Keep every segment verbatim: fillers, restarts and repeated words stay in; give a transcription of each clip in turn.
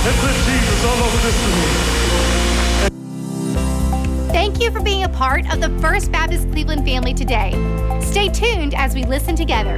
Let's put Jesus all over this room. Thank you for being a part of the First Baptist Cleveland family today. Stay tuned as we listen together.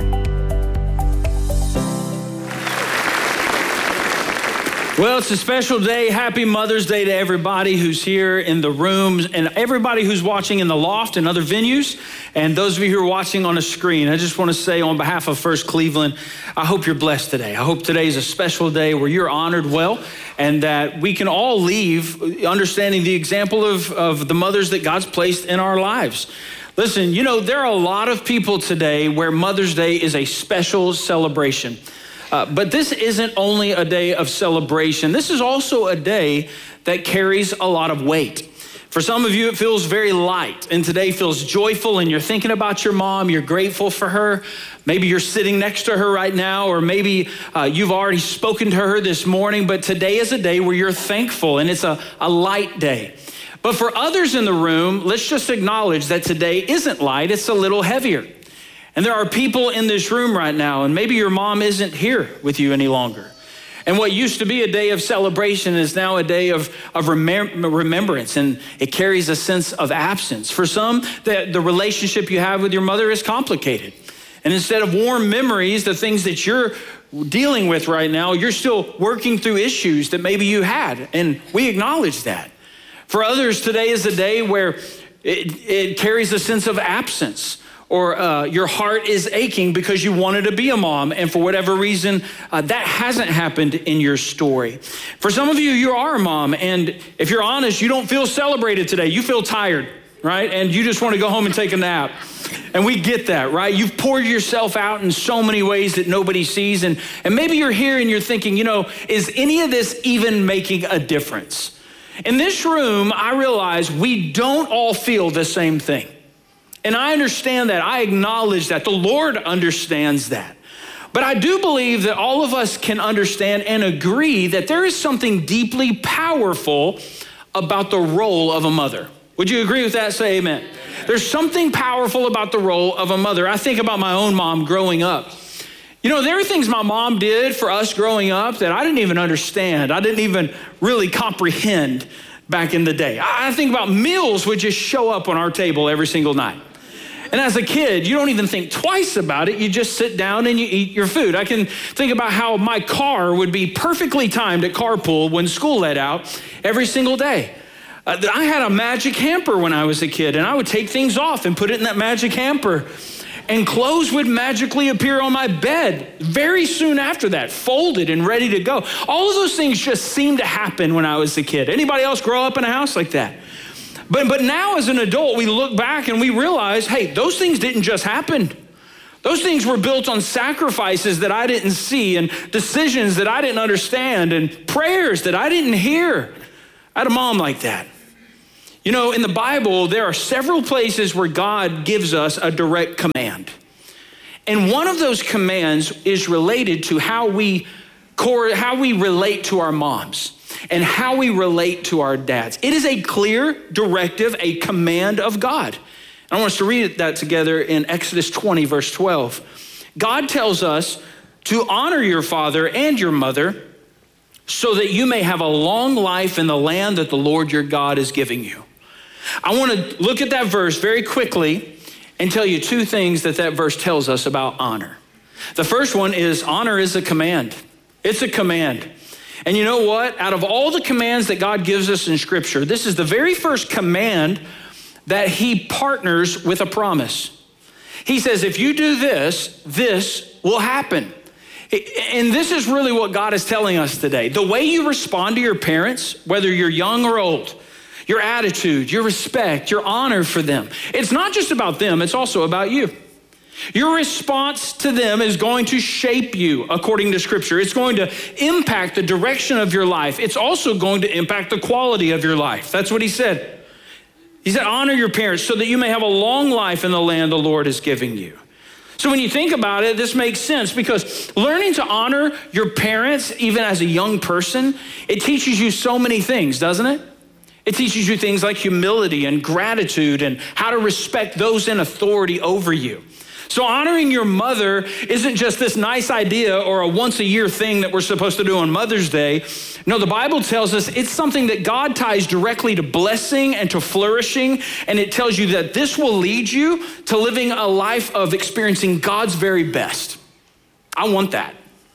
Well, it's a special day. Happy Mother's Day to everybody who's here in the rooms and everybody who's watching in the loft and other venues, and those of you who are watching on a screen. I just want to say on behalf of First Cleveland, I hope you're blessed today. I hope today is a special day where you're honored well and that we can all leave understanding the example of, of the mothers that God's placed in our lives. Listen, you know, there are a lot of people today where Mother's Day is a special celebration. Uh, but this isn't only a day of celebration. This is also a day that carries a lot of weight. For some of you, it feels very light, and today feels joyful, and you're thinking about your mom, you're grateful for her. Maybe you're sitting next to her right now, or maybe uh, you've already spoken to her this morning, but today is a day where you're thankful, and it's a, a light day. But for others in the room, let's just acknowledge that today isn't light, it's a little heavier. And there are people in this room right now, and maybe your mom isn't here with you any longer. And what used to be a day of celebration is now a day of, of remem- remembrance, and it carries a sense of absence. For some, the, the relationship you have with your mother is complicated. And instead of warm memories, the things that you're dealing with right now, you're still working through issues that maybe you had, and we acknowledge that. For others, today is a day where it, it carries a sense of absence. Or uh, your heart is aching because you wanted to be a mom, and for whatever reason, uh, that hasn't happened in your story. For some of you, you are a mom, and if you're honest, you don't feel celebrated today. You feel tired, right? And you just want to go home and take a nap. And we get that, right? You've poured yourself out in so many ways that nobody sees, and, and maybe you're here and you're thinking, you know, is any of this even making a difference? In this room, I realize we don't all feel the same thing. And I understand that. I acknowledge that. The Lord understands that. But I do believe that all of us can understand and agree that there is something deeply powerful about the role of a mother. Would you agree with that? Say amen. There's something powerful about the role of a mother. I think about my own mom growing up. You know, there are things my mom did for us growing up that I didn't even understand. I didn't even really comprehend back in the day. I think about meals would just show up on our table every single night. And as a kid, you don't even think twice about it. You just sit down and you eat your food. I can think about how my car would be perfectly timed at carpool when school let out every single day. Uh, I had a magic hamper when I was a kid, and I would take things off and put it in that magic hamper. And clothes would magically appear on my bed very soon after that, folded and ready to go. All of those things just seemed to happen when I was a kid. Anybody else grow up in a house like that? But but now as an adult, we look back and we realize, hey, those things didn't just happen. Those things were built on sacrifices that I didn't see, and decisions that I didn't understand, and prayers that I didn't hear. I had a mom like that. You know, in the Bible, there are several places where God gives us a direct command. And one of those commands is related to how we, how we relate to our moms and how we relate to our dads. It is a clear directive, a command of God. I want us to read that together in Exodus twenty, verse twelve. God tells us to honor your father and your mother so that you may have a long life in the land that the Lord your God is giving you. I want to look at that verse very quickly and tell you two things that that verse tells us about honor. The first one is honor is a command. It's a command. And you know what? Out of all the commands that God gives us in Scripture, this is the very first command that he partners with a promise. He says, if you do this, this will happen. And this is really what God is telling us today. The way you respond to your parents, whether you're young or old, your attitude, your respect, your honor for them. It's not just about them, it's also about you. Your response to them is going to shape you according to Scripture. It's going to impact the direction of your life. It's also going to impact the quality of your life. That's what he said. He said, honor your parents so that you may have a long life in the land the Lord is giving you. So when you think about it, this makes sense because learning to honor your parents, even as a young person, it teaches you so many things, doesn't it? It teaches you things like humility and gratitude and how to respect those in authority over you. So honoring your mother isn't just this nice idea or a once a year thing that we're supposed to do on Mother's Day. No, the Bible tells us it's something that God ties directly to blessing and to flourishing. And it tells you that this will lead you to living a life of experiencing God's very best. I want that.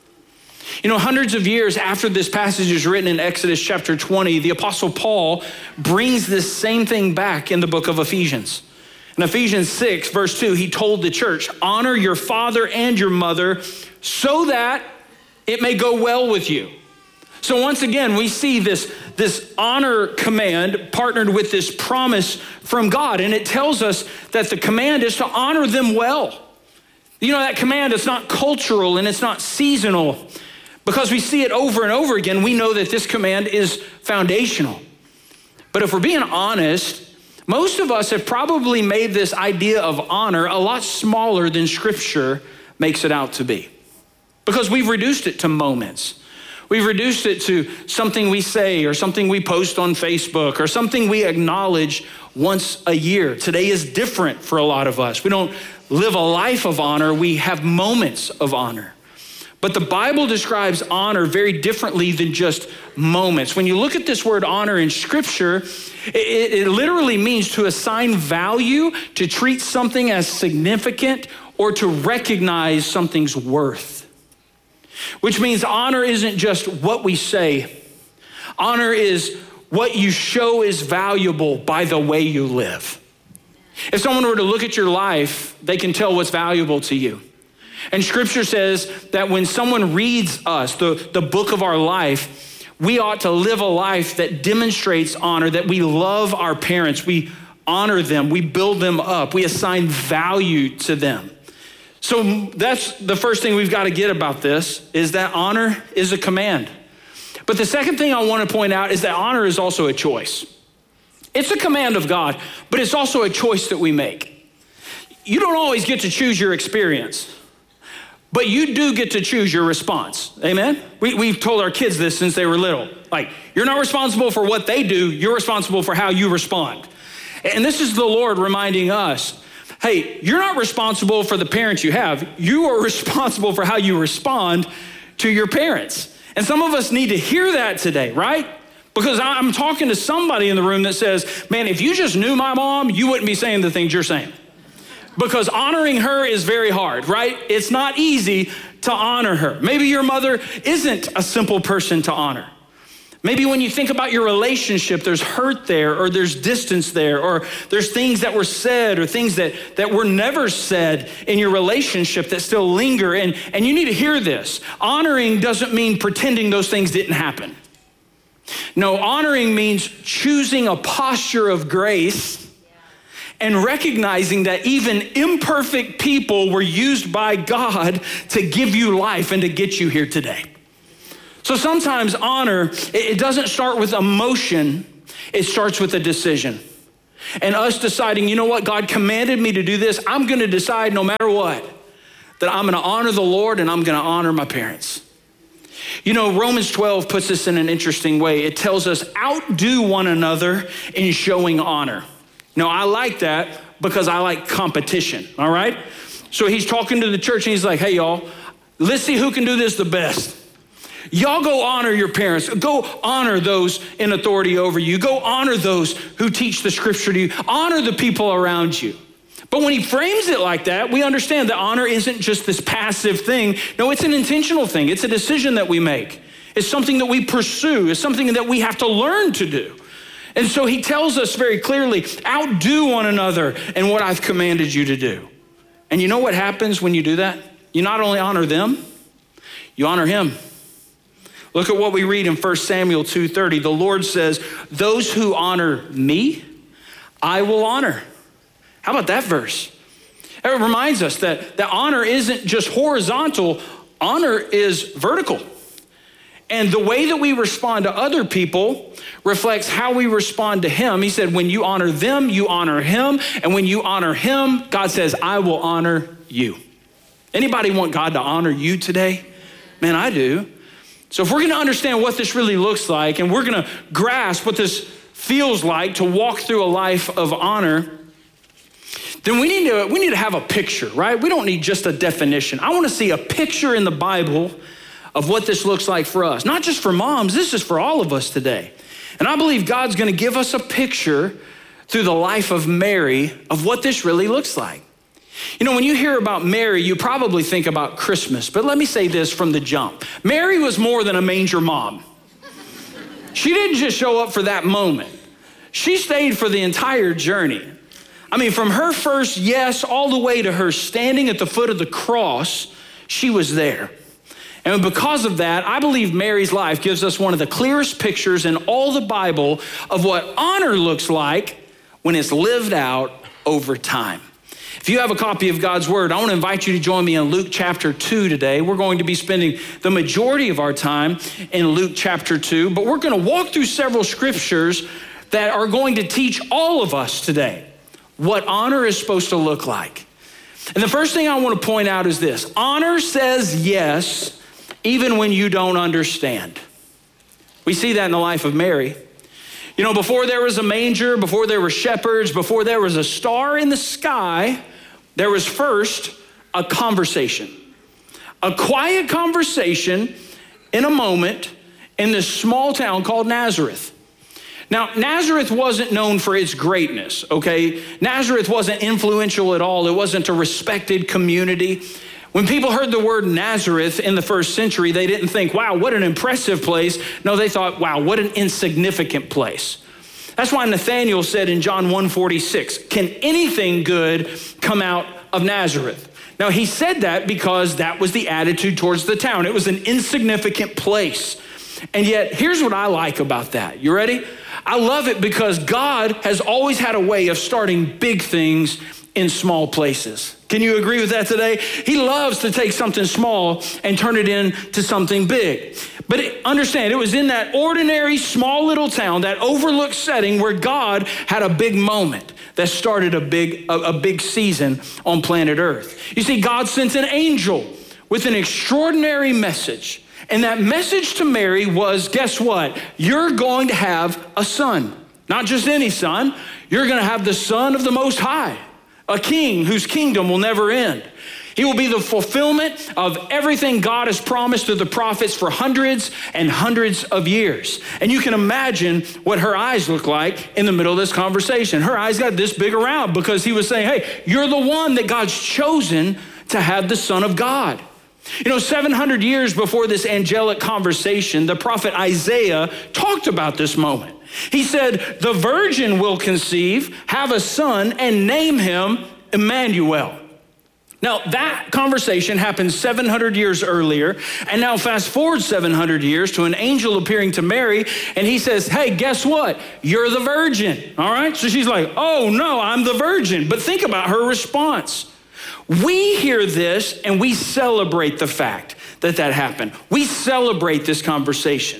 You know, hundreds of years after this passage is written in Exodus chapter twenty, the Apostle Paul brings this same thing back in the book of Ephesians. In Ephesians six, verse two, he told the church, honor your father and your mother so that it may go well with you. So once again, we see this, this honor command partnered with this promise from God. And it tells us that the command is to honor them well. You know, that command is not cultural and it's not seasonal. Because we see it over and over again, we know that this command is foundational. But if we're being honest, most of us have probably made this idea of honor a lot smaller than Scripture makes it out to be. Because we've reduced it to moments. We've reduced it to something we say or something we post on Facebook or something we acknowledge once a year. Today is different for a lot of us. We don't live a life of honor, we have moments of honor. But the Bible describes honor very differently than just moments. When you look at this word honor in Scripture, it, it literally means to assign value, to treat something as significant, or to recognize something's worth. Which means honor isn't just what we say. Honor is what you show is valuable by the way you live. If someone were to look at your life, they can tell what's valuable to you. And Scripture says that when someone reads us, the, the book of our life, we ought to live a life that demonstrates honor, that we love our parents, we honor them, we build them up, we assign value to them. So that's the first thing we've got to get about this, is that honor is a command. But the second thing I want to point out is that honor is also a choice. It's a command of God, but it's also a choice that we make. You don't always get to choose your experience, but you do get to choose your response. Amen? We, we've told our kids this since they were little. Like, you're not responsible for what they do, you're responsible for how you respond. And this is the Lord reminding us, hey, you're not responsible for the parents you have. You are responsible for how you respond to your parents. And some of us need to hear that today, right? Because I'm talking to somebody in the room that says, man, if you just knew my mom, you wouldn't be saying the things you're saying. Because honoring her is very hard, right? It's not easy to honor her. Maybe your mother isn't a simple person to honor. Maybe when you think about your relationship, there's hurt there, or there's distance there, or there's things that were said or things that, that were never said in your relationship that still linger. And, and you need to hear this. Honoring doesn't mean pretending those things didn't happen. No, honoring means choosing a posture of grace and recognizing that even imperfect people were used by God to give you life and to get you here today. So sometimes honor, it doesn't start with emotion, it starts with a decision. And us deciding, you know what, God commanded me to do this, I'm gonna decide no matter what, that I'm gonna honor the Lord and I'm gonna honor my parents. You know, Romans twelve puts this in an interesting way. It tells us, outdo one another in showing honor. Now, I like that because I like competition, all right? So he's talking to the church and he's like, hey, y'all, let's see who can do this the best. Y'all go honor your parents. Go honor those in authority over you. Go honor those who teach the Scripture to you. Honor the people around you. But when he frames it like that, we understand that honor isn't just this passive thing. No, it's an intentional thing. It's a decision that we make. It's something that we pursue. It's something that we have to learn to do. And so he tells us very clearly, outdo one another in what I've commanded you to do. And you know what happens when you do that? You not only honor them, you honor him. Look at what we read in First Samuel two thirty. The Lord says, those who honor me, I will honor. How about that verse? It reminds us that, that honor isn't just horizontal, honor is vertical. And the way that we respond to other people reflects how we respond to him. He said, when you honor them, you honor him. And when you honor him, God says, I will honor you. Anybody want God to honor you today? Man, I do. So if we're gonna understand what this really looks like, and we're gonna grasp what this feels like to walk through a life of honor, then we need to we need to have a picture, right? We don't need just a definition. I want to see a picture in the Bible of what this looks like for us. Not just for moms, this is for all of us today. And I believe God's going to give us a picture through the life of Mary of what this really looks like. You know, when you hear about Mary, you probably think about Christmas, but let me say this from the jump. Mary was more than a manger mom. She didn't just show up for that moment. She stayed for the entire journey. I mean, from her first yes all the way to her standing at the foot of the cross, she was there. And because of that, I believe Mary's life gives us one of the clearest pictures in all the Bible of what honor looks like when it's lived out over time. If you have a copy of God's Word, I want to invite you to join me in Luke chapter two today. We're going to be spending the majority of our time in Luke chapter two, but we're going to walk through several scriptures that are going to teach all of us today what honor is supposed to look like. And the first thing I want to point out is this: honor says yes, even when you don't understand. We see that in the life of Mary. You know, before there was a manger, before there were shepherds, before there was a star in the sky, there was first a conversation. A quiet conversation in a moment in this small town called Nazareth. Now, Nazareth wasn't known for its greatness, okay? Nazareth wasn't influential at all. It wasn't a respected community. When people heard the word Nazareth in the first century, they didn't think, wow, what an impressive place. No, they thought, wow, what an insignificant place. That's why Nathanael said in John one forty-six, can anything good come out of Nazareth? Now, he said that because that was the attitude towards the town. It was an insignificant place. And yet, here's what I like about that. You ready? I love it because God has always had a way of starting big things in small places. Can you agree with that today? He loves to take something small and turn it into something big. But it, understand, it was in that ordinary, small little town, that overlooked setting where God had a big moment that started a big, a, a big season on planet Earth. You see, God sent an angel with an extraordinary message. And that message to Mary was, guess what? You're going to have a son. Not just any son. You're going to have the Son of the Most High, a king whose kingdom will never end. He will be the fulfillment of everything God has promised to the prophets for hundreds and hundreds of years. And you can imagine what her eyes look like in the middle of this conversation. Her eyes got this big around because he was saying, hey, you're the one that God's chosen to have the Son of God. You know, seven hundred years before this angelic conversation, the prophet Isaiah talked about this moment. He said, the virgin will conceive, have a son, and name him Emmanuel. Now, that conversation happened seven hundred years earlier, and now fast forward seven hundred years to an angel appearing to Mary, and he says, hey, guess what? You're the virgin, all right? So she's like, oh, no, I'm the virgin. But think about her response. We hear this, and we celebrate the fact that that happened. We celebrate this conversation.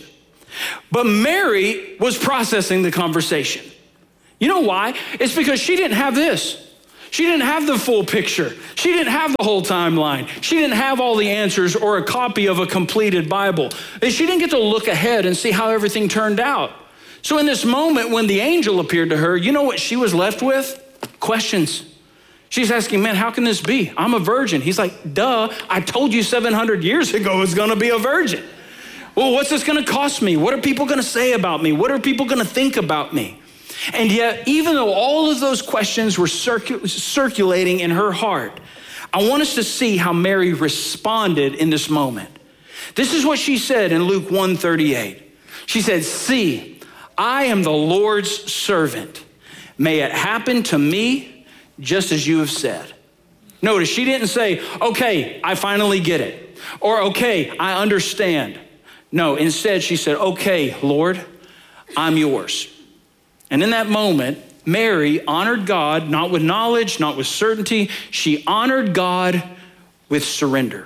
But Mary was processing the conversation. You know why? It's because she didn't have this. She didn't have the full picture. She didn't have the whole timeline. She didn't have all the answers or a copy of a completed Bible. She didn't get to look ahead and see how everything turned out. So in this moment when the angel appeared to her, you know what she was left with? Questions. She's asking, man, how can this be? I'm a virgin. He's like, duh, I told you seven hundred years ago it's gonna be a virgin. Well, what's this gonna cost me? What are people gonna say about me? What are people gonna think about me? And yet, even though all of those questions were circu- circulating in her heart, I want us to see how Mary responded in this moment. This is what she said in Luke one thirty-eight. She said, see, I am the Lord's servant. May it happen to me just as you have said. Notice she didn't say, okay, I finally get it. Or okay, I understand. No, instead she said, okay, Lord, I'm yours. And in that moment, Mary honored God, not with knowledge, not with certainty. She honored God with surrender.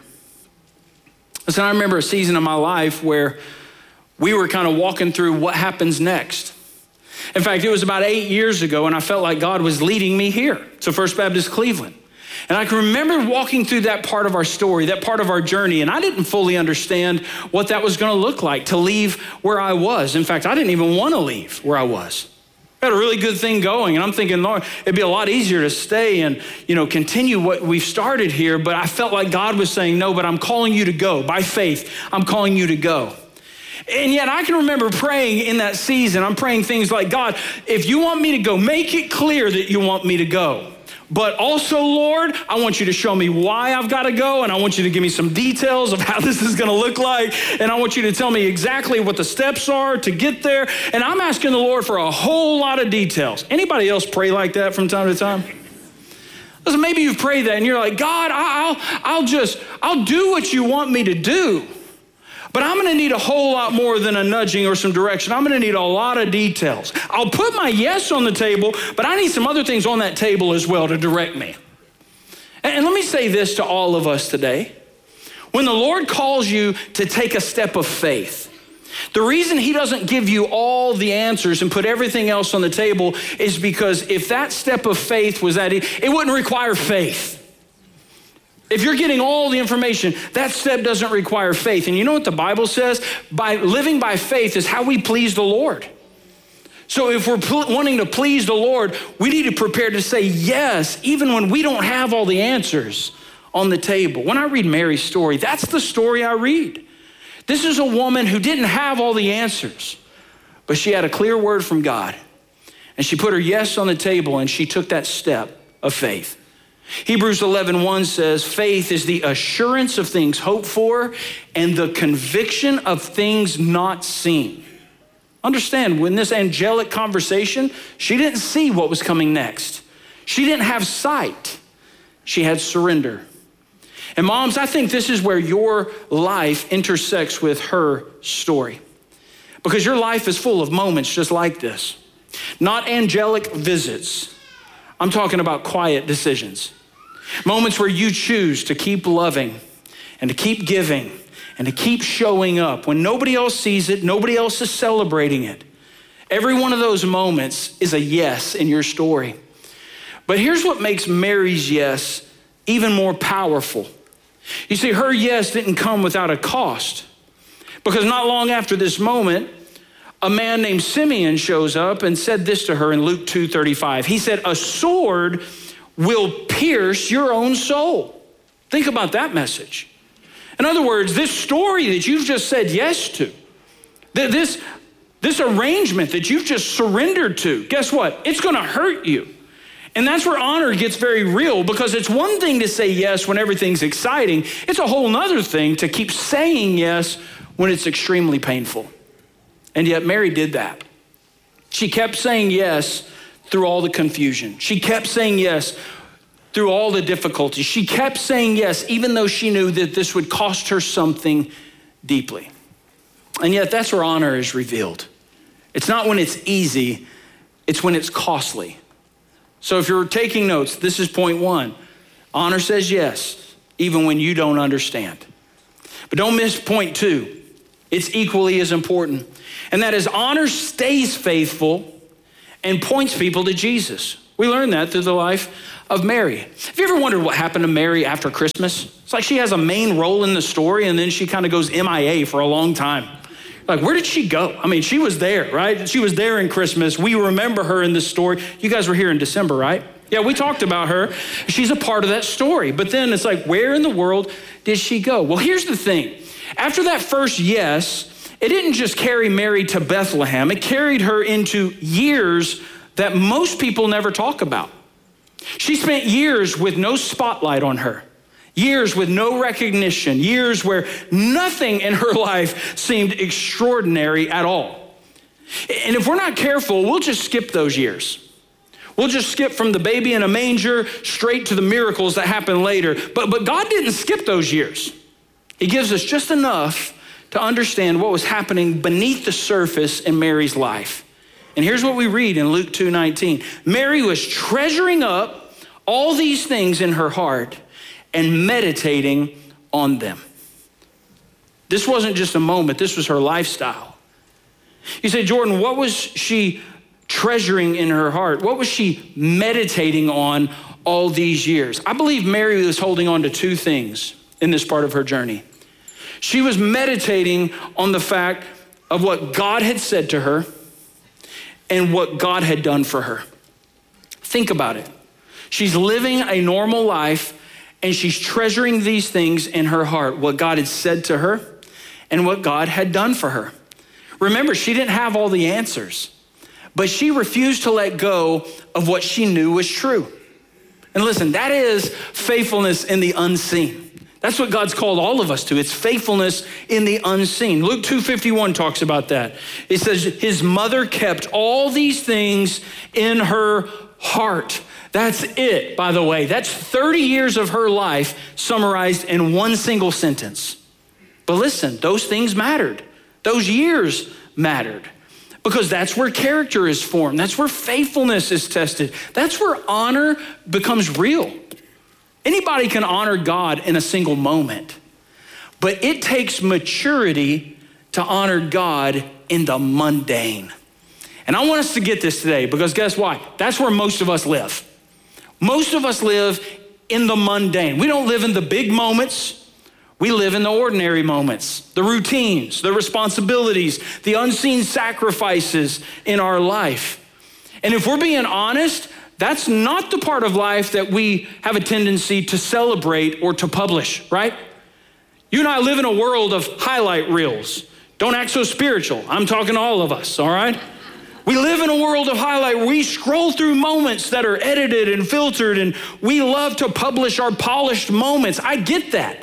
Listen, I remember a season of my life where we were kind of walking through what happens next. In fact, it was about eight years ago, and I felt like God was leading me here to First Baptist Cleveland. And I can remember walking through that part of our story, that part of our journey, and I didn't fully understand what that was going to look like to leave where I was. In fact, I didn't even want to leave where I was. Got a really good thing going. And I'm thinking, Lord, it'd be a lot easier to stay and, you know, continue what we've started here. But I felt like God was saying, no, but I'm calling you to go. By faith, I'm calling you to go. And yet I can remember praying in that season. I'm praying things like, God, if you want me to go, make it clear that you want me to go. But also, Lord, I want you to show me why I've got to go, and I want you to give me some details of how this is going to look like, and I want you to tell me exactly what the steps are to get there. And I'm asking the Lord for a whole lot of details. Anybody else pray like that from time to time? Listen, maybe you've prayed that, and you're like, God, I'll, I'll just, I'll do what you want me to do. But I'm going to need a whole lot more than a nudging or some direction. I'm going to need a lot of details. I'll put my yes on the table, but I need some other things on that table as well to direct me. And let me say this to all of us today. When the Lord calls you to take a step of faith, the reason he doesn't give you all the answers and put everything else on the table is because if that step of faith was that, it wouldn't require faith. If you're getting all the information, that step doesn't require faith. And you know what the Bible says? By living by faith is how we please the Lord. So if we're pl- wanting to please the Lord, we need to prepare to say yes, even when we don't have all the answers on the table. When I read Mary's story, that's the story I read. This is a woman who didn't have all the answers, but she had a clear word from God. And she put her yes on the table, and she took that step of faith. Hebrews eleven one says, faith is the assurance of things hoped for and the conviction of things not seen. Understand, when this angelic conversation, she didn't see what was coming next. She didn't have sight. She had surrender. And moms, I think this is where your life intersects with her story. Because your life is full of moments just like this. Not angelic visits. I'm talking about quiet decisions. Moments where you choose to keep loving and to keep giving and to keep showing up when nobody else sees it, nobody else is celebrating it. Every one of those moments is a yes in your story. But here's what makes Mary's yes even more powerful. You see, her yes didn't come without a cost, because not long after this moment, a man named Simeon shows up and said this to her in Luke two thirty-five. He said, a sword will pierce your own soul. Think about that message. In other words, this story that you've just said yes to, this, this arrangement that you've just surrendered to, guess what? It's gonna hurt you. And that's where honor gets very real, because it's one thing to say yes when everything's exciting. It's a whole nother thing to keep saying yes when it's extremely painful. And yet Mary did that. She kept saying yes through all the confusion. She kept saying yes through all the difficulties. She kept saying yes, even though she knew that this would cost her something deeply. And yet that's where honor is revealed. It's not when it's easy, it's when it's costly. So if you're taking notes, this is point one. Honor says yes, even when you don't understand. But don't miss point two. It's equally as important. And that is, honor stays faithful and points people to Jesus. We learned that through the life of Mary. Have you ever wondered what happened to Mary after Christmas? It's like she has a main role in the story, and then she kind of goes M I A for a long time. Like, where did she go? I mean, she was there, right? She was there in Christmas. We remember her in this story. You guys were here in December, right? Yeah, we talked about her. She's a part of that story. But then it's like, where in the world did she go? Well, here's the thing. After that first yes, it didn't just carry Mary to Bethlehem. It carried her into years that most people never talk about. She spent years with no spotlight on her, years with no recognition, years where nothing in her life seemed extraordinary at all. And if we're not careful, we'll just skip those years. We'll just skip from the baby in a manger straight to the miracles that happen later. But, but God didn't skip those years. He gives us just enough to understand what was happening beneath the surface in Mary's life. And here's what we read in Luke two nineteen. Mary was treasuring up all these things in her heart and meditating on them. This wasn't just a moment, this was her lifestyle. You say, Jordan, what was she treasuring in her heart? What was she meditating on all these years? I believe Mary was holding on to two things in this part of her journey. She was meditating on the fact of what God had said to her, and what God had done for her. Think about it. She's living a normal life and she's treasuring these things in her heart, what God had said to her and what God had done for her. Remember, she didn't have all the answers, but she refused to let go of what she knew was true. And listen, that is faithfulness in the unseen. That's what God's called all of us to. It's faithfulness in the unseen. Luke two fifty-one talks about that. It says, his mother kept all these things in her heart. That's it, by the way. That's thirty years of her life summarized in one single sentence. But listen, those things mattered. Those years mattered because that's where character is formed. That's where faithfulness is tested. That's where honor becomes real. Anybody can honor God in a single moment, but it takes maturity to honor God in the mundane. And I want us to get this today because guess why? That's where most of us live. Most of us live in the mundane. We don't live in the big moments. We live in the ordinary moments, the routines, the responsibilities, the unseen sacrifices in our life. And if we're being honest, that's not the part of life that we have a tendency to celebrate or to publish, right? You and I live in a world of highlight reels. Don't act so spiritual. I'm talking to all of us, all right? We live in a world of highlight where we scroll through moments that are edited and filtered, and we love to publish our polished moments. I get that.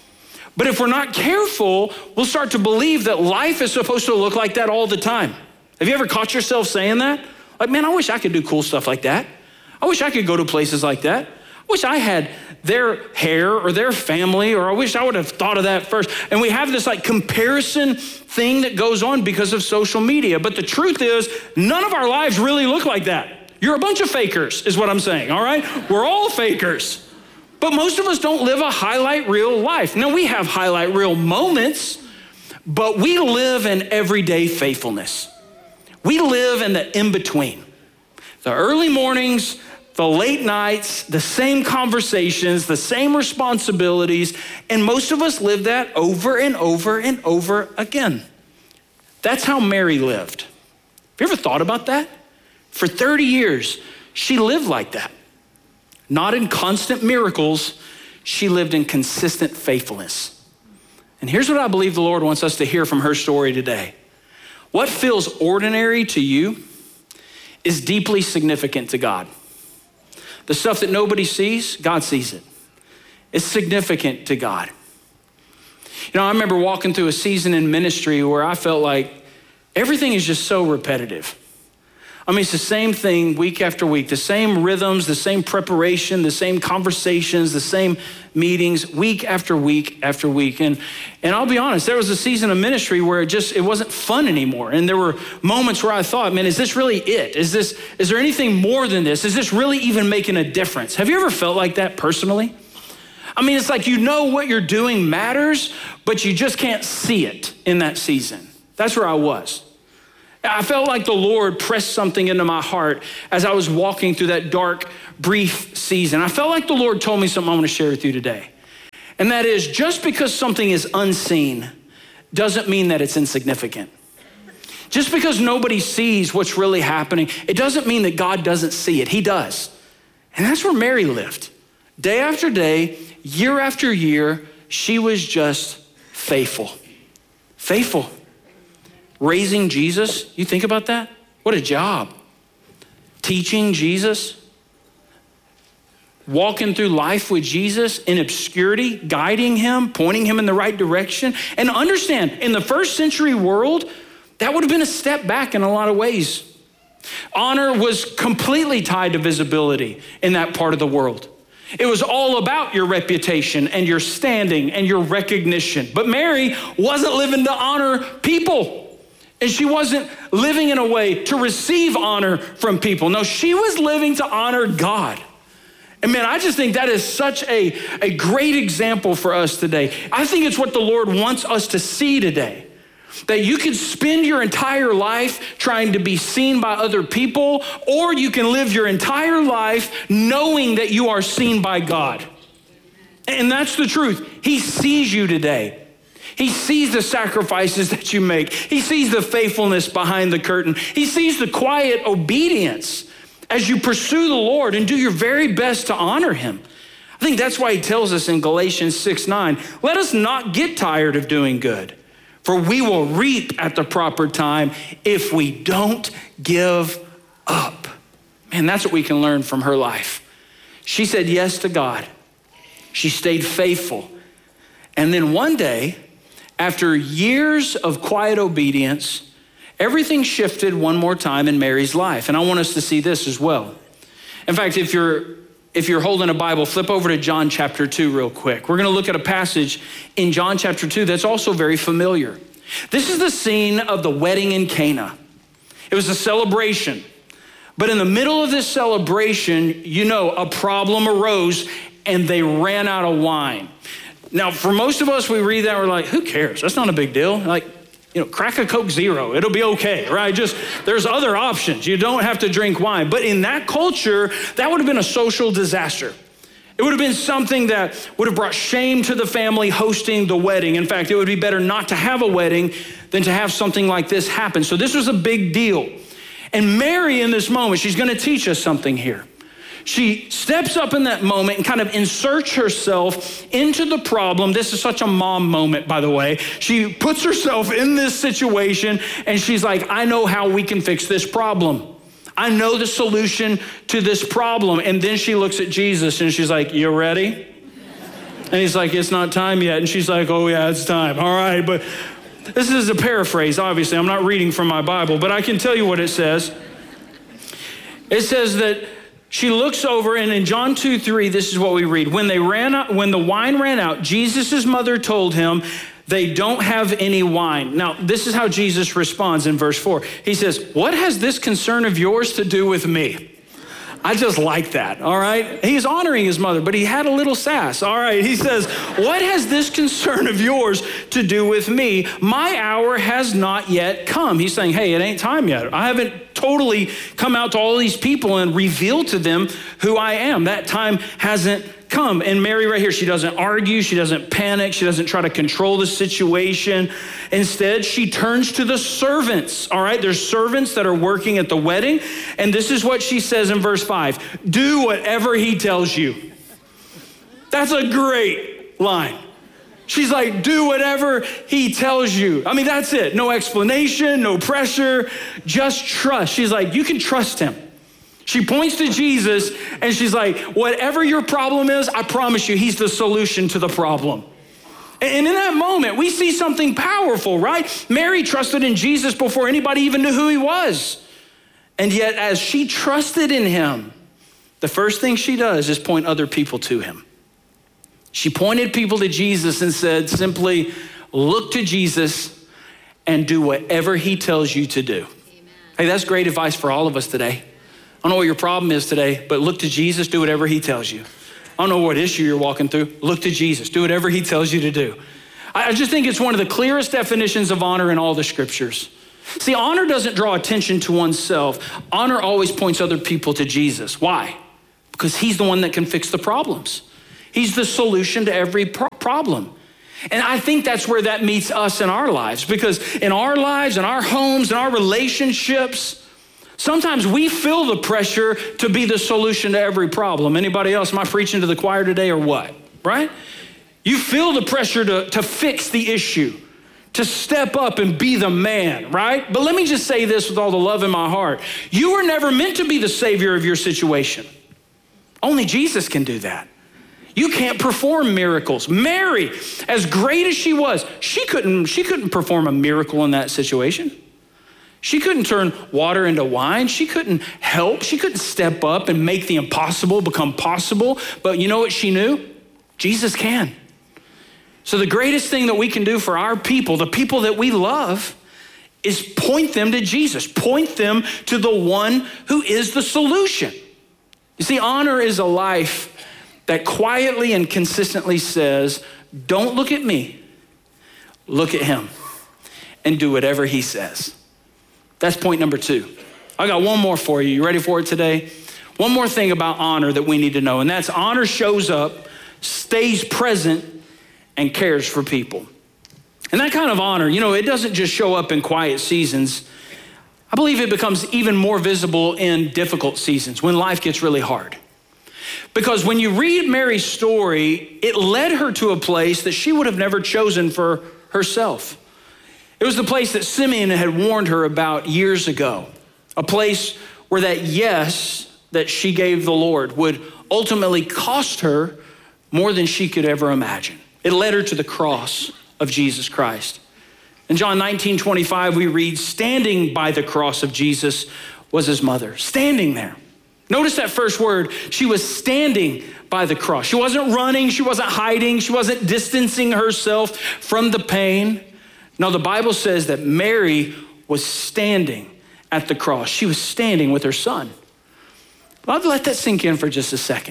But if we're not careful, we'll start to believe that life is supposed to look like that all the time. Have you ever caught yourself saying that? Like, man, I wish I could do cool stuff like that. I wish I could go to places like that. I wish I had their hair or their family, or I wish I would have thought of that first. And we have this like comparison thing that goes on because of social media. But the truth is, none of our lives really look like that. You're a bunch of fakers, is what I'm saying, all right? We're all fakers. But most of us don't live a highlight reel life. Now, we have highlight reel moments, but we live in everyday faithfulness. We live in the in-between. The early mornings, the late nights, the same conversations, the same responsibilities, and most of us live that over and over and over again. That's how Mary lived. Have you ever thought about that? For thirty years, she lived like that. Not in constant miracles, she lived in consistent faithfulness. And here's what I believe the Lord wants us to hear from her story today. What feels ordinary to you is deeply significant to God. The stuff that nobody sees, God sees it. It's significant to God. You know, I remember walking through a season in ministry where I felt like everything is just so repetitive. I mean, it's the same thing week after week, the same rhythms, the same preparation, the same conversations, the same meetings, week after week after week. And, and I'll be honest, there was a season of ministry where it just, it wasn't fun anymore. And there were moments where I thought, man, is this really it? Is this, is there anything more than this? Is this really even making a difference? Have you ever felt like that personally? I mean, it's like you know what you're doing matters, but you just can't see it in that season. That's where I was. I felt like the Lord pressed something into my heart as I was walking through that dark, brief season. I felt like the Lord told me something I want to share with you today. And that is, just because something is unseen doesn't mean that it's insignificant. Just because nobody sees what's really happening, it doesn't mean that God doesn't see it. He does. And that's where Mary lived. Day after day, year after year, she was just faithful. Faithful. Raising Jesus, you think about that? What a job. Teaching Jesus, walking through life with Jesus in obscurity, guiding him, pointing him in the right direction. And understand, in the first century world, that would have been a step back in a lot of ways. Honor was completely tied to visibility in that part of the world. It was all about your reputation and your standing and your recognition. But Mary wasn't living to honor people. And she wasn't living in a way to receive honor from people. No, she was living to honor God. And man, I just think that is such a, a great example for us today. I think it's what the Lord wants us to see today. That you can spend your entire life trying to be seen by other people, or you can live your entire life knowing that you are seen by God. And that's the truth. He sees you today. He sees the sacrifices that you make. He sees the faithfulness behind the curtain. He sees the quiet obedience as you pursue the Lord and do your very best to honor him. I think that's why he tells us in Galatians six nine, let us not get tired of doing good, for we will reap at the proper time if we don't give up. Man, that's what we can learn from her life. She said yes to God. She stayed faithful. And then one day, after years of quiet obedience, everything shifted one more time in Mary's life. And I want us to see this as well. In fact, if you're if you're holding a Bible, flip over to John chapter two real quick. We're gonna look at a passage in John chapter two that's also very familiar. This is the scene of the wedding in Cana. It was a celebration. But in the middle of this celebration, you know, a problem arose and they ran out of wine. Now, for most of us, we read that, we're like, who cares? That's not a big deal. Like, you know, crack a Coke Zero, it'll be okay, right? Just, there's other options. You don't have to drink wine. But in that culture, that would have been a social disaster. It would have been something that would have brought shame to the family hosting the wedding. In fact, it would be better not to have a wedding than to have something like this happen. So this was a big deal. And Mary, in this moment, she's gonna teach us something here. She steps up in that moment and kind of inserts herself into the problem. This is such a mom moment, by the way. She puts herself in this situation and she's like, I know how we can fix this problem. I know the solution to this problem. And then she looks at Jesus and she's like, you ready? And he's like, it's not time yet. And she's like, oh yeah, it's time. All right, but this is a paraphrase, obviously. I'm not reading from my Bible, but I can tell you what it says. It says that she looks over, and in John two three, this is what we read. When they ran out, when the wine ran out, Jesus' mother told him, they don't have any wine. Now, this is how Jesus responds in verse four. He says, what has this concern of yours to do with me? I just like that, all right? He's honoring his mother, but he had a little sass, all right? He says, what has this concern of yours to do with me? My hour has not yet come. He's saying, hey, it ain't time yet. I haven't totally come out to all these people and revealed to them who I am. That time hasn't come. And Mary right here, she doesn't argue, she doesn't panic, she doesn't try to control the situation. Instead, she turns to the servants, all right? There's servants that are working at the wedding, and this is what she says in verse five, do whatever he tells you. That's a great line. She's like, do whatever he tells you. I mean, that's it. No explanation, no pressure, just trust. She's like, you can trust him. She points to Jesus and she's like, whatever your problem is, I promise you, he's the solution to the problem. And in that moment, we see something powerful, right? Mary trusted in Jesus before anybody even knew who he was. And yet, as she trusted in him, the first thing she does is point other people to him. She pointed people to Jesus and said simply, look to Jesus and do whatever he tells you to do. Amen. Hey, that's great advice for all of us today. I don't know what your problem is today, but look to Jesus, do whatever he tells you. I don't know what issue you're walking through. Look to Jesus, do whatever he tells you to do. I just think it's one of the clearest definitions of honor in all the scriptures. See, honor doesn't draw attention to oneself. Honor always points other people to Jesus. Why? Because he's the one that can fix the problems. He's the solution to every pro- problem. And I think that's where that meets us in our lives, because in our lives, in our homes, in our relationships, sometimes we feel the pressure to be the solution to every problem. Anybody else? Am I preaching to the choir today or what? Right? You feel the pressure to, to fix the issue, to step up and be the man, right? But let me just say this with all the love in my heart. You were never meant to be the savior of your situation. Only Jesus can do that. You can't perform miracles. Mary, as great as she was, she couldn't, she couldn't perform a miracle in that situation. She couldn't turn water into wine. She couldn't help. She couldn't step up and make the impossible become possible. But you know what she knew? Jesus can. So the greatest thing that we can do for our people, the people that we love, is point them to Jesus. Point them to the one who is the solution. You see, honor is a life that quietly and consistently says, don't look at me, look at him, and do whatever he says. That's point number two. I got one more for you. You ready for it today? One more thing about honor that we need to know, and that's honor shows up, stays present, and cares for people. And that kind of honor, you know, it doesn't just show up in quiet seasons. I believe it becomes even more visible in difficult seasons when life gets really hard. Because when you read Mary's story, it led her to a place that she would have never chosen for herself. It was the place that Simeon had warned her about years ago, a place where that yes that she gave the Lord would ultimately cost her more than she could ever imagine. It led her to the cross of Jesus Christ. In John nineteen twenty-five, we read, standing by the cross of Jesus was his mother, standing there. Notice that first word, she was standing by the cross. She wasn't running, she wasn't hiding, she wasn't distancing herself from the pain. No, the Bible says that Mary was standing at the cross. She was standing with her son. I'll let that sink in for just a second.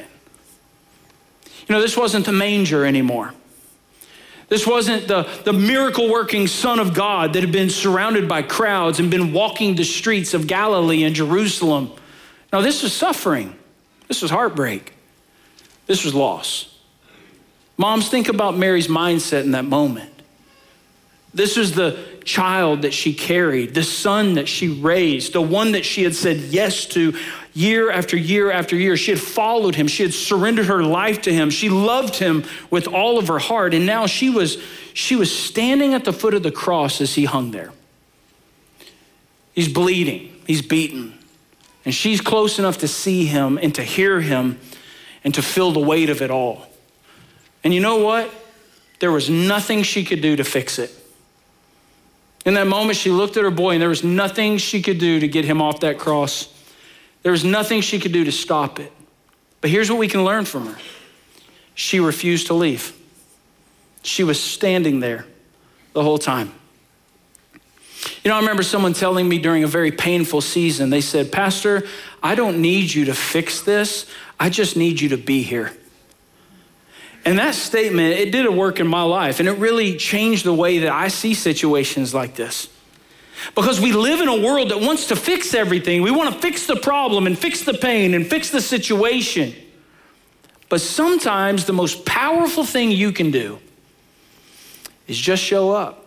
You know, this wasn't the manger anymore. This wasn't the, the miracle-working Son of God that had been surrounded by crowds and been walking the streets of Galilee and Jerusalem. No, this was suffering. This was heartbreak. This was loss. Moms, think about Mary's mindset in that moment. This was the child that she carried, the son that she raised, the one that she had said yes to year after year after year. She had followed him. She had surrendered her life to him. She loved him with all of her heart. And now she was, she was standing at the foot of the cross as he hung there. He's bleeding. He's beaten. And she's close enough to see him and to hear him and to feel the weight of it all. And you know what? There was nothing she could do to fix it. In that moment, she looked at her boy and there was nothing she could do to get him off that cross. There was nothing she could do to stop it. But here's what we can learn from her. She refused to leave. She was standing there the whole time. You know, I remember someone telling me during a very painful season, they said, Pastor, I don't need you to fix this. I just need you to be here. And that statement, it did a work in my life, and it really changed the way that I see situations like this. Because we live in a world that wants to fix everything. We want to fix the problem and fix the pain and fix the situation. But sometimes the most powerful thing you can do is just show up.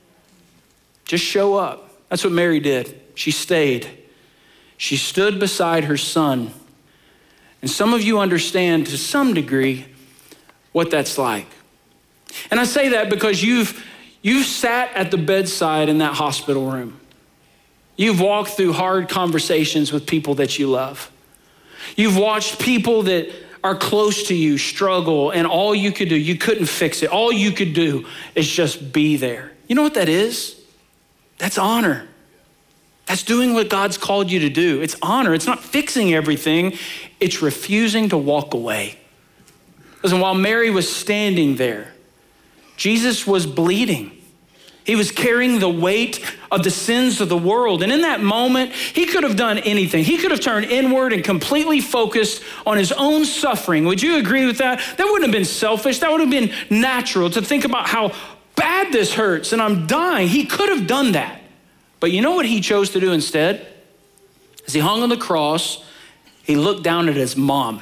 Just show up. That's what Mary did. She stayed. She stood beside her son. And some of you understand to some degree what that's like. And I say that because you've you've sat at the bedside in that hospital room. You've walked through hard conversations with people that you love. You've watched people that are close to you struggle, and all you could do, you couldn't fix it. All you could do is just be there. You know what that is? That's honor. That's doing what God's called you to do. It's honor. It's not fixing everything. It's refusing to walk away. Listen, while Mary was standing there, Jesus was bleeding. He was carrying the weight of the sins of the world. And in that moment, he could have done anything. He could have turned inward and completely focused on his own suffering. Would you agree with that? That wouldn't have been selfish. That would have been natural to think about how bad this hurts and I'm dying. He could have done that. But you know what he chose to do instead? As he hung on the cross, he looked down at his mom.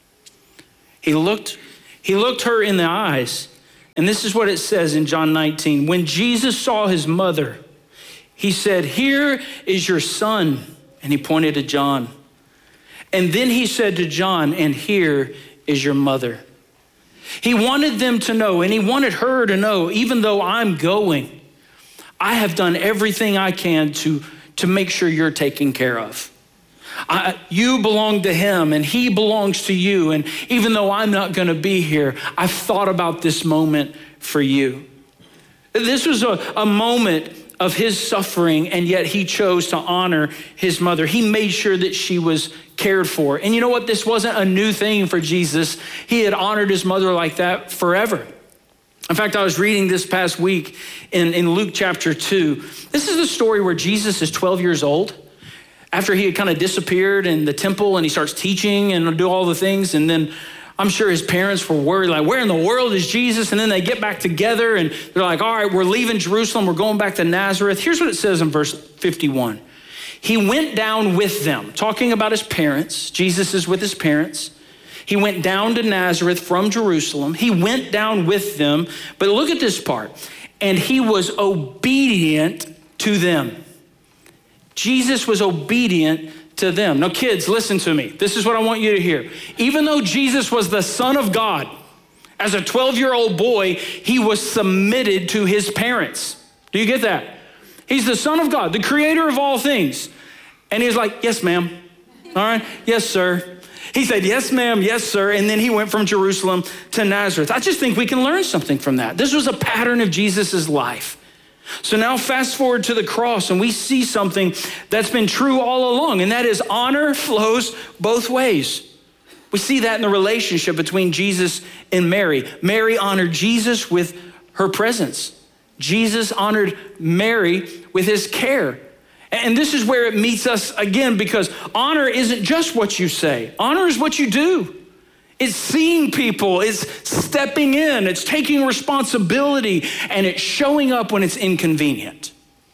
He looked, he looked her in the eyes. And this is what it says in John nineteen. When Jesus saw his mother, he said, "Here is your son." And he pointed to John. And then he said to John, "And here is your mother." He wanted them to know, and he wanted her to know, even though I'm going, I have done everything I can to, to make sure you're taken care of. I, you belong to him and he belongs to you. And even though I'm not going to be here, I've thought about this moment for you. This was a, a moment of his suffering, and yet he chose to honor his mother. He made sure that she was cared for. And you know what? This wasn't a new thing for Jesus. He had honored his mother like that forever. In fact, I was reading this past week in, in Luke chapter two. This is the story where Jesus is twelve years old. After he had kind of disappeared in the temple and he starts teaching and do all the things. And then I'm sure his parents were worried, like, where in the world is Jesus? And then they get back together and they're like, all right, we're leaving Jerusalem. We're going back to Nazareth. Here's what it says in verse fifty-one. He went down with them, talking about his parents. Jesus is with his parents. He went down to Nazareth from Jerusalem. He went down with them. But look at this part. and he was obedient to them. Jesus was obedient to them. Now, kids, listen to me. This is what I want you to hear. Even though Jesus was the Son of God, as a twelve-year-old boy, he was submitted to his parents. Do you get that? He's the Son of God, the creator of all things. And he's like, yes, ma'am. All right, yes, sir. He said, yes, ma'am, yes, sir. And then he went from Jerusalem to Nazareth. I just think we can learn something from that. This was a pattern of Jesus's life. So now fast forward to the cross and we see something that's been true all along, and that is honor flows both ways. We see that in the relationship between Jesus and Mary. Mary honored Jesus with her presence. Jesus honored Mary with his care. And this is where it meets us again, because honor isn't just what you say. Honor is what you do. It's seeing people, it's stepping in, it's taking responsibility, and it's showing up when it's inconvenient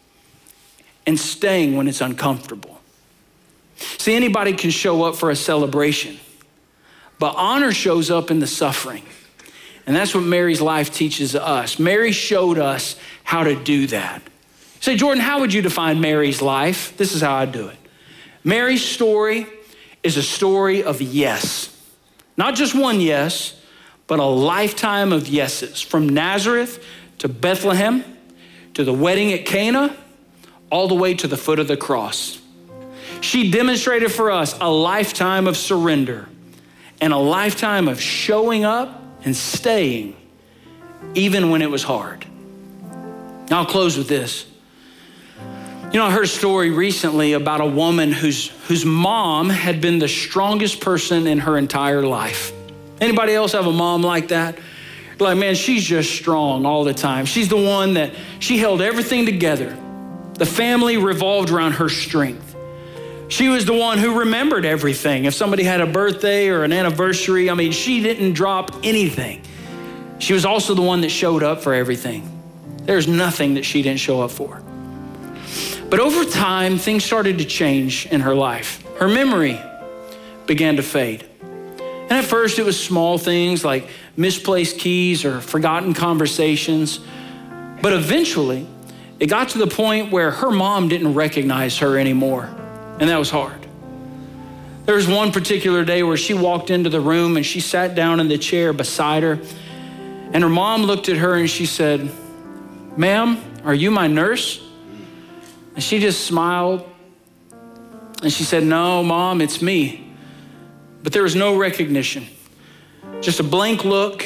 and staying when it's uncomfortable. See, anybody can show up for a celebration, but honor shows up in the suffering. And that's what Mary's life teaches us. Mary showed us how to do that. Say, Jordan, how would you define Mary's life? This is how I do it. Mary's story is a story of yes. Not just one yes, but a lifetime of yeses. From Nazareth to Bethlehem, to the wedding at Cana, all the way to the foot of the cross. She demonstrated for us a lifetime of surrender and a lifetime of showing up and staying, even when it was hard. Now I'll close with this. You know, I heard a story recently about a woman whose, whose mom had been the strongest person in her entire life. Anybody else have a mom like that? Like, man, she's just strong all the time. She's the one that she held everything together. The family revolved around her strength. She was the one who remembered everything. If somebody had a birthday or an anniversary, I mean, she didn't drop anything. She was also the one that showed up for everything. There's nothing that she didn't show up for. But over time, things started to change in her life. Her memory began to fade. And at first, it was small things like misplaced keys or forgotten conversations. But eventually, it got to the point where her mom didn't recognize her anymore. And that was hard. There was one particular day where she walked into the room and she sat down in the chair beside her. And her mom looked at her and she said, "Ma'am, are you my nurse?" And she just smiled and she said, "No, Mom, it's me." But there was no recognition, just a blank look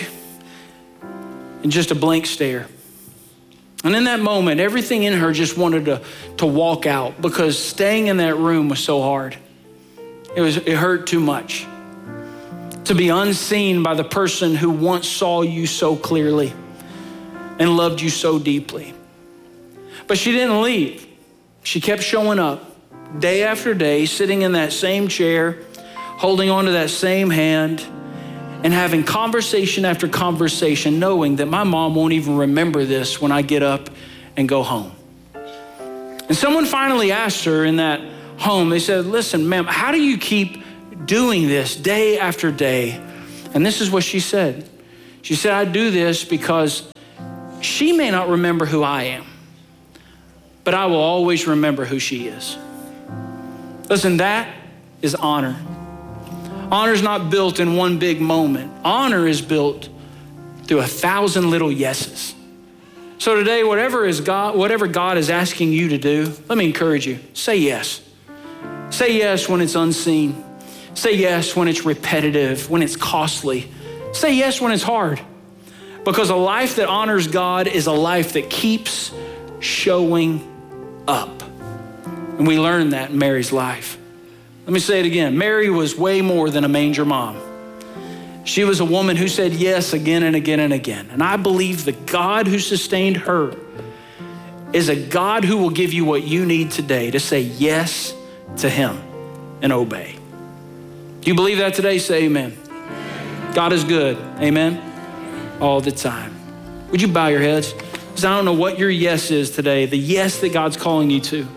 and just a blank stare. And in that moment, everything in her just wanted to, to walk out, because staying in that room was so hard. It was, it hurt too much to be unseen by the person who once saw you so clearly and loved you so deeply. But she didn't leave. She kept showing up day after day, sitting in that same chair, holding onto that same hand, and having conversation after conversation, knowing that my mom won't even remember this when I get up and go home. And someone finally asked her in that home, they said, "Listen, ma'am, how do you keep doing this day after day?" And this is what she said. She said, "I do this because she may not remember who I am, but I will always remember who she is." Listen, that is honor. Honor is not built in one big moment. Honor is built through a thousand little yeses. So today, whatever is God, whatever God is asking you to do, let me encourage you, say yes. Say yes when it's unseen. Say yes when it's repetitive, when it's costly. Say yes when it's hard. Because a life that honors God is a life that keeps showing up. And we learned that in Mary's life. Let me say it again. Mary was way more than a manger mom. She was a woman who said yes again and again and again. And I believe the God who sustained her is a God who will give you what you need today to say yes to him and obey. Do you believe that today? Say amen. Amen. God is good. Amen. All the time. Would you bow your heads? Because I don't know what your yes is today, the yes that God's calling you to.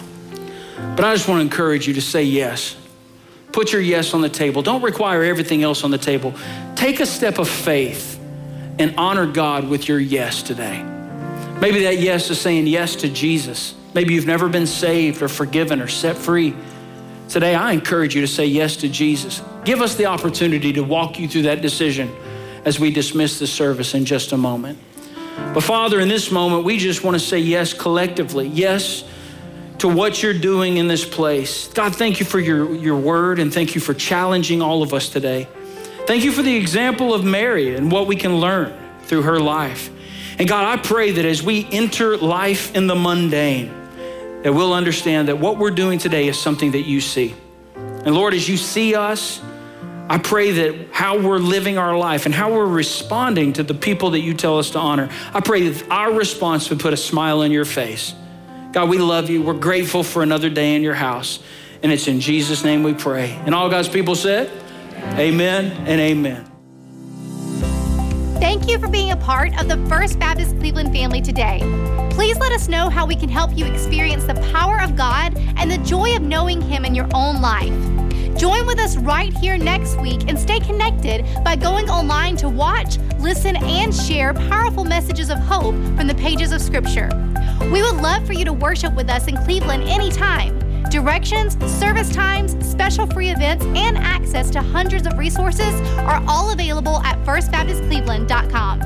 But I just want to encourage you to say yes. Put your yes on the table. Don't require everything else on the table. Take a step of faith and honor God with your yes today. Maybe that yes is saying yes to Jesus. Maybe you've never been saved or forgiven or set free. Today, I encourage you to say yes to Jesus. Give us the opportunity to walk you through that decision as we dismiss the service in just a moment. But Father, in this moment, we just want to say yes collectively. Yes to what you're doing in this place. God, thank you for your, your word, and thank you for challenging all of us today. Thank you for the example of Mary and what we can learn through her life. And God, I pray that as we enter life in the mundane, that we'll understand that what we're doing today is something that you see. And Lord, as you see us, I pray that how we're living our life and how we're responding to the people that you tell us to honor, I pray that our response would put a smile on your face. God, we love you. We're grateful for another day in your house. And it's in Jesus' name we pray. And all God's people said, amen and amen. Thank you for being a part of the First Baptist Cleveland family today. Please let us know how we can help you experience the power of God and the joy of knowing Him in your own life. Join with us right here next week and stay connected by going online to watch, listen, and share powerful messages of hope from the pages of Scripture. We would love for you to worship with us in Cleveland anytime. Directions, service times, special free events, and access to hundreds of resources are all available at first baptist cleveland dot com.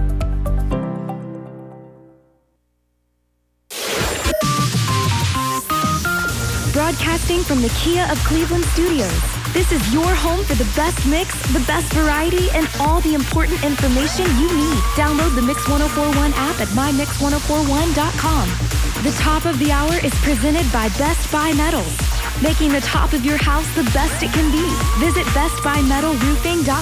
Broadcasting from the Kia of Cleveland studios. This is your home for the best mix, the best variety, and all the important information you need. Download the Mix one oh four one app at my mix one oh four one dot com. The top of the hour is presented by Best Buy Metals, making the top of your house the best it can be. Visit best buy metal roofing dot